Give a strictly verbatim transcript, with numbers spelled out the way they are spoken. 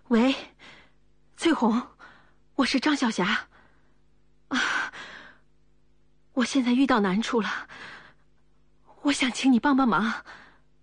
喂，翠红，我是张小霞。啊，我现在遇到难处了，我想请你帮帮忙。